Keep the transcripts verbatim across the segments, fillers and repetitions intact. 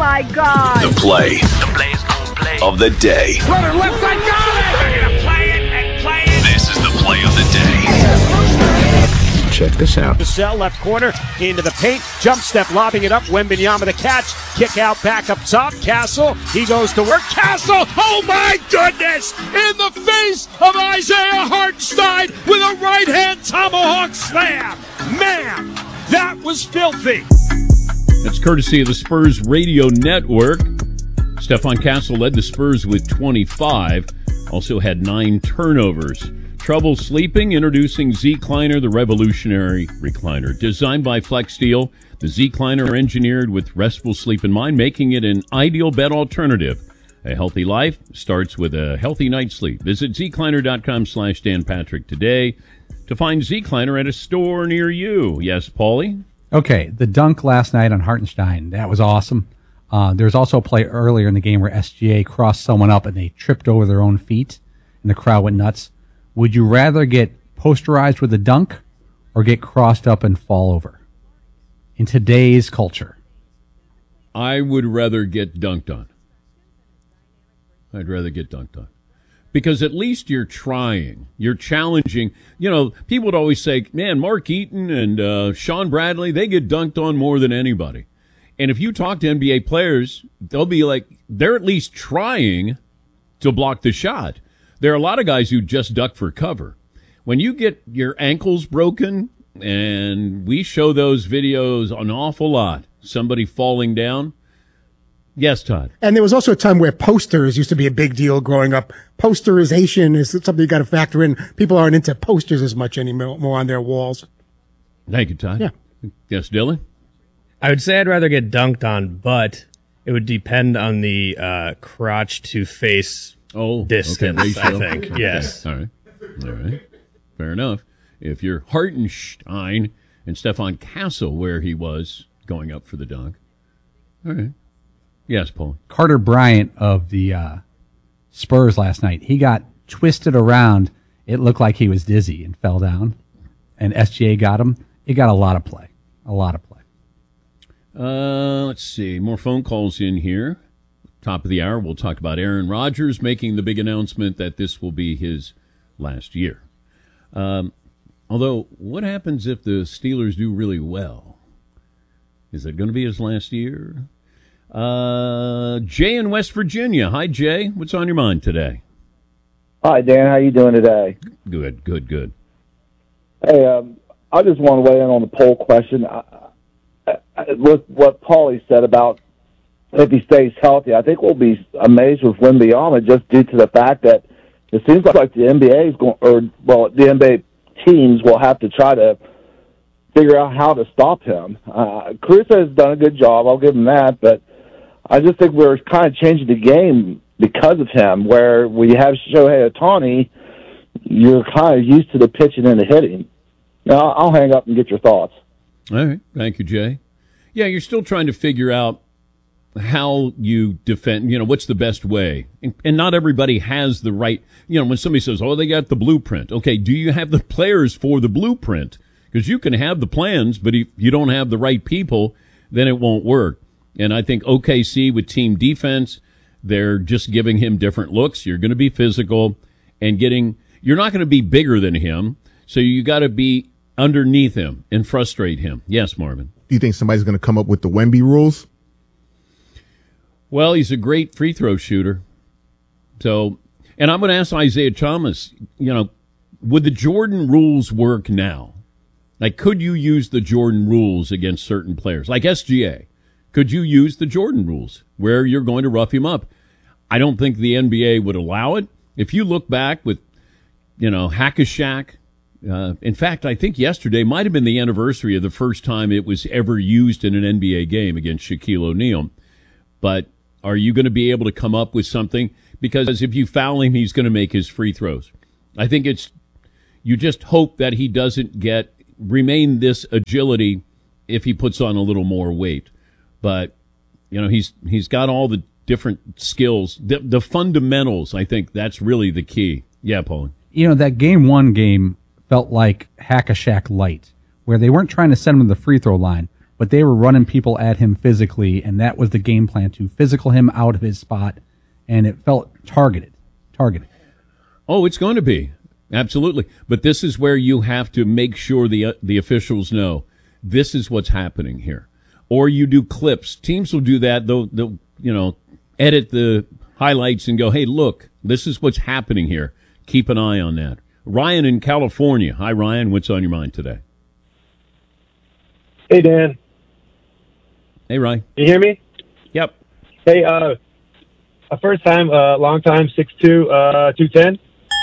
my God. The play, The play is gonna play. of the day. Runner left side, got it! We're gonna play it and play it. This is the play of the day. Check this out. The cell, left corner, into the paint, jump step, lobbing it up, Wembanyama the catch, kick out, back up top, Castle, he goes to work, Castle, oh my goodness, in the face of Isaiah Hartenstein with a right-hand tomahawk slam. Man, that was filthy. That's courtesy of the Spurs Radio Network. Stephon Castle led the Spurs with twenty-five, also had nine turnovers. Trouble sleeping? Introducing Zecliner, the revolutionary recliner. Designed by FlexSteel, the Zecliner engineered with restful sleep in mind, making it an ideal bed alternative. A healthy life starts with a healthy night's sleep. Visit Zecliner.com slash Dan Patrick today to find Zecliner at a store near you. Yes, Paulie? Okay, the dunk last night on Hartenstein, that was awesome. Uh, there was also a play earlier in the game where S G A crossed someone up and they tripped over their own feet, and the crowd went nuts. Would you rather get posterized with a dunk or get crossed up and fall over in today's culture? I would rather get dunked on. I'd rather get dunked on. Because at least you're trying. You're challenging. You know, people would always say, man, Mark Eaton and uh, Sean Bradley, they get dunked on more than anybody. And if you talk to N B A players, they'll be like, they're at least trying to block the shot. There are a lot of guys who just duck for cover. When you get your ankles broken, and we show those videos an awful lot, somebody falling down. Yes, Todd. And there was also a time where posters used to be a big deal growing up. Posterization is something you got to factor in. People aren't into posters as much anymore more on their walls. Thank you, Todd. Yeah. Yes, Dylan? I would say I'd rather get dunked on, but it would depend on the uh, crotch to face oh, distance, okay, I think. Okay. Yes. All right. All right. Fair enough. If you're Hartenstein and Stephon Castle, where he was going up for the dunk. All right. Yes, Paul. Carter Bryant of the uh, Spurs last night, he got twisted around. It looked like he was dizzy and fell down. And S G A got him. He got a lot of play. A lot of play. Uh, let's see. More phone calls in here. Top of the hour, we'll talk about Aaron Rodgers making the big announcement that this will be his last year. Um, although, what happens if the Steelers do really well? Is it going to be his last year? Uh, Jay in West Virginia. Hi, Jay. What's on your mind today? Hi, Dan. How you doing today? Good, good, good. Hey, um, I just want to weigh in on the poll question. I, I, with what Paulie said about if he stays healthy, I think we'll be amazed with Wembanyama just due to the fact that it seems like the N B A is going, or well, the N B A teams will have to try to figure out how to stop him. Uh, Caruso has done a good job. I'll give him that, but I just think we're kind of changing the game because of him, where we have Shohei Ohtani, you're kind of used to the pitching and the hitting. Now, I'll hang up and get your thoughts. All right. Thank you, Jay. Yeah, you're still trying to figure out how you defend, you know, what's the best way. And, and not everybody has the right, you know, when somebody says, oh, they got the blueprint. Okay, do you have the players for the blueprint? Because you can have the plans, but if you don't have the right people, then it won't work. And I think O K C with team defense, they're just giving him different looks. You're going to be physical and getting, you're not going to be bigger than him. So you got to be underneath him and frustrate him. Yes, Marvin. Do you think somebody's going to come up with the Wemby rules? Well, he's a great free throw shooter. So, and I'm going to ask Isaiah Thomas, you know, would the Jordan rules work now? Like, could you use the Jordan rules against certain players? Like S G A. Could you use the Jordan rules where you're going to rough him up? I don't think the N B A would allow it. If you look back with, you know, Hack-a-Shaq, uh, in fact, I think yesterday might have been the anniversary of the first time it was ever used in an N B A game against Shaquille O'Neal. But are you going to be able to come up with something? Because if you foul him, he's going to make his free throws. I think it's, you just hope that he doesn't get, remain this agility if he puts on a little more weight. But, you know, he's he's got all the different skills. The, the fundamentals, I think that's really the key. Yeah, Paul. You know, that game one game felt like Hack-a-Shaq light, where they weren't trying to send him to the free throw line, but they were running people at him physically, and that was the game plan, to physical him out of his spot, and it felt targeted. Targeted. Oh, it's going to be. Absolutely. But this is where you have to make sure the uh, the officials know this is what's happening here. Or you do clips. Teams will do that. They'll, they'll you know, edit the highlights and go, hey, look, this is what's happening here. Keep an eye on that. Ryan in California. Hi, Ryan. What's on your mind today? Hey, Dan. Hey, Ryan. Can you hear me? Yep. Hey, uh, a first time, uh, long time, six two, uh, two ten.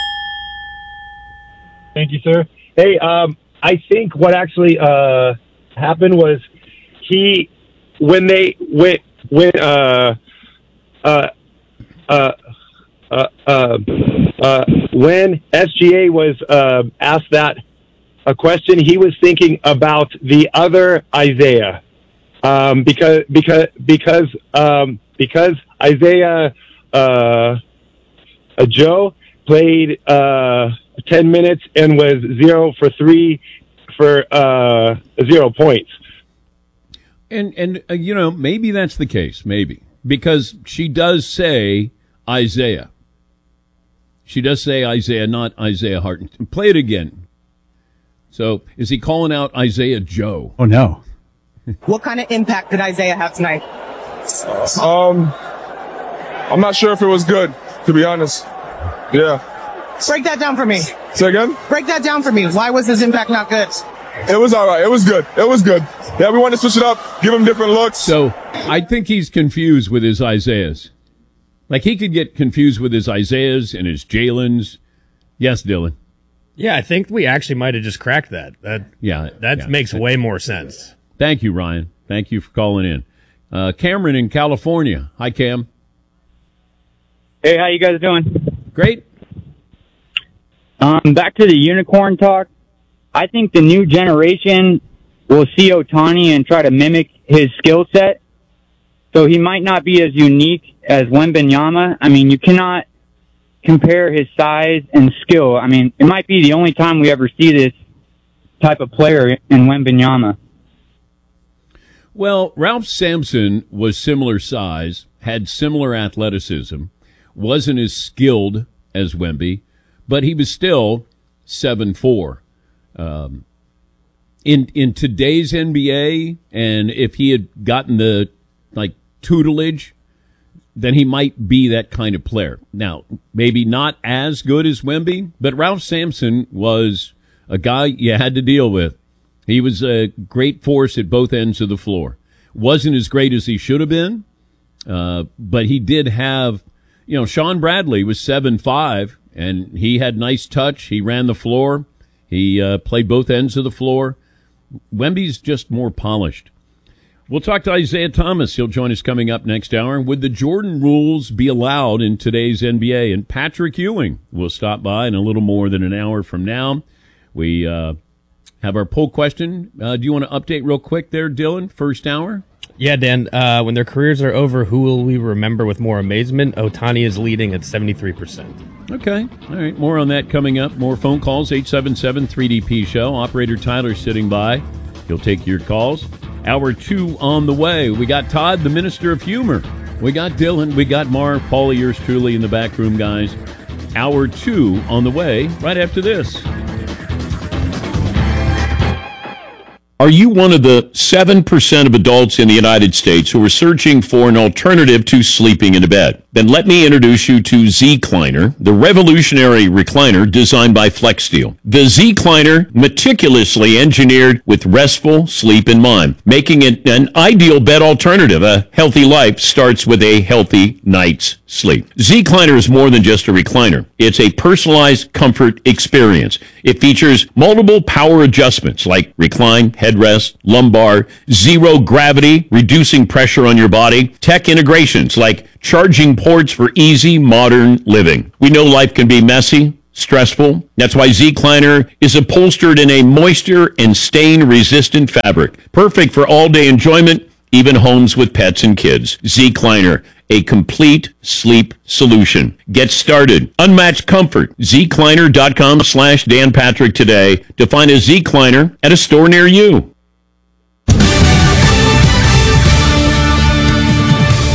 Thank you, sir. Hey, um, I think what actually, uh, happened was he, when they, when, when, uh, uh, uh, uh, uh, uh, when S G A was, uh, asked that a question, he was thinking about the other Isaiah. Um, because, because, because, um, because Isaiah, uh, uh, Joe played, uh, ten minutes and was zero for three for, uh, zero points. And, and, uh, you know, maybe that's the case, maybe. Because she does say Isaiah. She does say Isaiah, not Isaiah Harton. Play it again. So, is he calling out Isaiah Joe? Oh, no. What kind of impact did Isaiah have tonight? Um, I'm not sure if it was good, to be honest. Yeah. Break that down for me. Say again? Break that down for me. Why was his impact not good? It was all right. It was good. It was good. Yeah, we wanted to switch it up, give him different looks. So, I think he's confused with his Isaiahs. Like, he could get confused with his Isaiahs and his Jalen's. Yes, Dylan. Yeah, I think we actually might have just cracked that. That yeah, that yeah. makes way more sense. Thank you, Ryan. Thank you for calling in. Uh, Cameron in California. Hi, Cam. Hey, how you guys doing? Great. Um, back to the unicorn talk. I think the new generation will see Ohtani and try to mimic his skill set. So he might not be as unique as Wembanyama. I mean, you cannot compare his size and skill. I mean, it might be the only time we ever see this type of player in Wembanyama. Well, Ralph Sampson was similar size, had similar athleticism, wasn't as skilled as Wemby, but he was still seven four. Um, in in today's N B A, and if he had gotten the like tutelage, then he might be that kind of player. Now, maybe not as good as Wemby, but Ralph Sampson was a guy you had to deal with. He was a great force at both ends of the floor. Wasn't as great as he should have been, uh, but he did have, you know, Sean Bradley was seven five, and he had nice touch. He ran the floor. He uh, played both ends of the floor. Wemby's just more polished. We'll talk to Isaiah Thomas. He'll join us coming up next hour. Would the Jordan rules be allowed in today's N B A? And Patrick Ewing will stop by in a little more than an hour from now. We uh, have our poll question. Uh, do you want to update real quick there, Dylan? First hour? Yeah, Dan. Uh, when their careers are over, who will we remember with more amazement? Ohtani is leading at seventy-three percent. Okay. All right. More on that coming up. More phone calls, eight seven seven three D P show. Operator Tyler sitting by. He'll take your calls. Hour two on the way. We got Todd, the Minister of Humor. We got Dylan. We got Marv. Paulie, yours truly in the back room, guys. Hour two on the way right after this. Are you one of the seven percent of adults in the United States who are searching for an alternative to sleeping in a bed? Then let me introduce you to Z-Cliner, the revolutionary recliner designed by FlexSteel. The Z-Cliner, meticulously engineered with restful sleep in mind, making it an ideal bed alternative. A healthy life starts with a healthy night's sleep. Z-Cliner is more than just a recliner. It's a personalized comfort experience. It features multiple power adjustments like recline, headrest, lumbar, zero gravity, reducing pressure on your body, tech integrations like charging ports for easy modern living. We know life can be messy, stressful. That's why Z-Cliner is upholstered in a moisture and stain-resistant fabric. Perfect for all-day enjoyment, even homes with pets and kids. Z-Cliner, a complete sleep solution. Get started. Unmatched comfort. Z-Cliner.com slash Dan Patrick today to find a Z-Cliner at a store near you.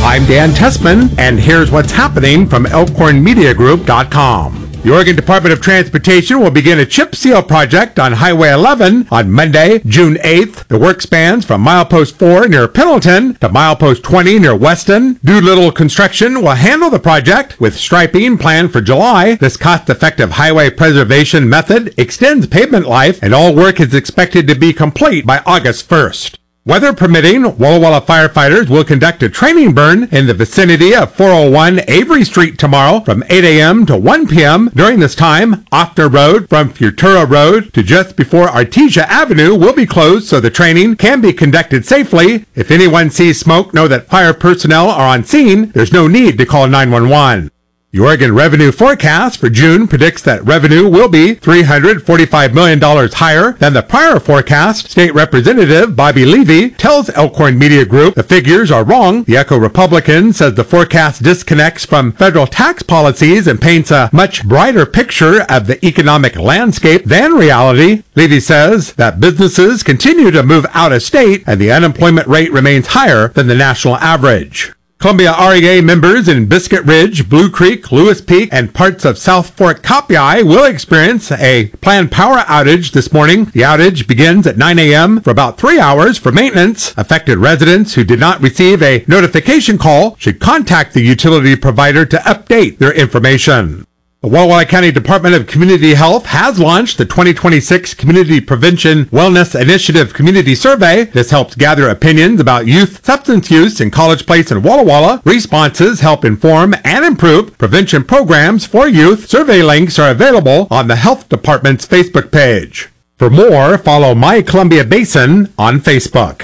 I'm Dan Tessman, and here's what's happening from elkhorn media group dot com. The Oregon Department of Transportation will begin a chip seal project on Highway eleven on Monday, June eighth. The work spans from milepost four near Pendleton to milepost twenty near Weston. Doolittle Construction will handle the project with striping planned for July. This cost-effective highway preservation method extends pavement life, and all work is expected to be complete by August first. Weather permitting, Walla Walla firefighters will conduct a training burn in the vicinity of four oh one Avery Street tomorrow from eight a.m. to one p.m. During this time, Offner Road from Futura Road to just before Artesia Avenue will be closed so the training can be conducted safely. If anyone sees smoke, know that fire personnel are on scene. There's no need to call nine one one. The Oregon revenue forecast for June predicts that revenue will be three hundred forty-five million dollars higher than the prior forecast. State Representative Bobby Levy tells Elkhorn Media Group the figures are wrong. The Echo Republican says the forecast disconnects from federal tax policies and paints a much brighter picture of the economic landscape than reality. Levy says that businesses continue to move out of state and the unemployment rate remains higher than the national average. Columbia R E A members in Biscuit Ridge, Blue Creek, Lewis Peak, and parts of South Fork Coppi will experience a planned power outage this morning. The outage begins at nine a.m. for about three hours for maintenance. Affected residents who did not receive a notification call should contact the utility provider to update their information. The Walla Walla County Department of Community Health has launched the twenty twenty-six Community Prevention Wellness Initiative Community Survey. This helps gather opinions about youth substance use in College Place and Walla Walla. Responses help inform and improve prevention programs for youth. Survey links are available on the Health Department's Facebook page. For more, follow My Columbia Basin on Facebook.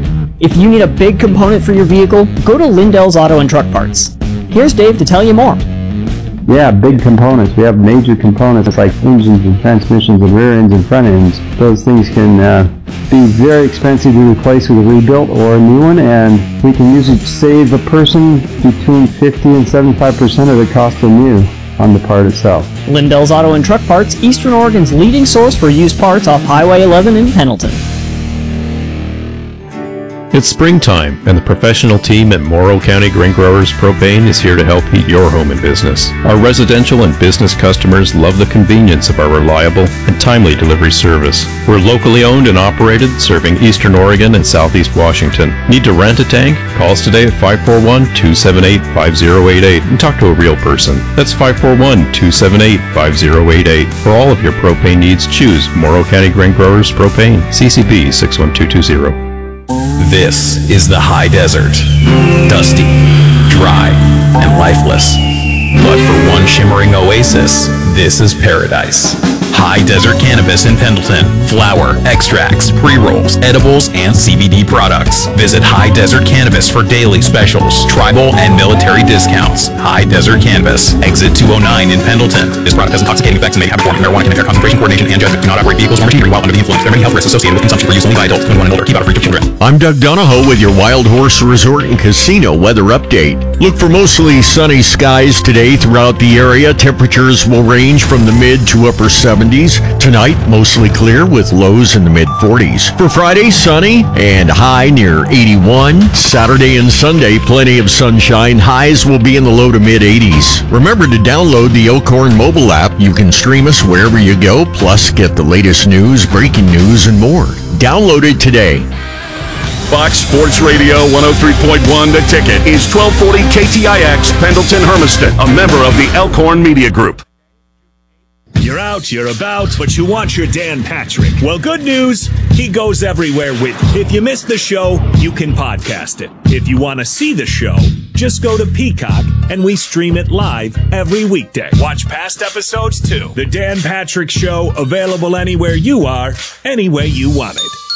If you need a big component for your vehicle, go to Lindell's Auto and Truck Parts. Here's Dave to tell you more. Yeah, big components. We have major components like engines and transmissions and rear ends and front ends. Those things can uh, be very expensive to replace with a rebuilt or a new one, and we can usually save a person between fifty and seventy-five percent of the cost of new on the part itself. Lindell's Auto and Truck Parts, Eastern Oregon's leading source for used parts off Highway eleven in Pendleton. It's springtime, and the professional team at Morrow County Grain Growers Propane is here to help heat your home and business. Our residential and business customers love the convenience of our reliable and timely delivery service. We're locally owned and operated, serving Eastern Oregon and Southeast Washington. Need to rent a tank? Call us today at five four one, two seven eight, five zero eight eight and talk to a real person. That's five four one, two seven eight, five zero eight eight. For all of your propane needs, choose Morrow County Grain Growers Propane, C C B six one two two zero. This is the high desert. Dusty, dry, and lifeless. But for one shimmering oasis, this is paradise. High Desert Cannabis in Pendleton. Flower, extracts, pre-rolls, edibles, and C B D products. Visit High Desert Cannabis for daily specials, tribal, and military discounts. High Desert Cannabis, exit two oh nine in Pendleton. This product has intoxicating effects and may have form marijuana can impair concentration, coordination, and judgment. Do not operate vehicles or machinery while under the influence. There are many health risks associated with consumption for use only by adults twenty-one and older. Keep out of reach of children. I'm Doug Donahoe with your Wild Horse Resort and Casino weather update. Look for mostly sunny skies today throughout the area. Temperatures will range from the mid to upper seventies. Tonight, mostly clear with lows in the mid forties. For Friday, sunny and high near eighty-one. Saturday and Sunday, plenty of sunshine. Highs will be in the low to mid eighties. Remember to download the Elkhorn mobile app. You can stream us wherever you go, plus get the latest news, breaking news, and more. Download it today. Fox Sports Radio one oh three point one The Ticket is twelve forty K T I X Pendleton Hermiston, a member of the Elkhorn Media Group. You're out, you're about, but you want your Dan Patrick. Well, good news, he goes everywhere with you. If you missed the show, you can podcast it. If you want to see the show, just go to Peacock and we stream it live every weekday. Watch past episodes too. The Dan Patrick Show, available anywhere you are, any way you want it.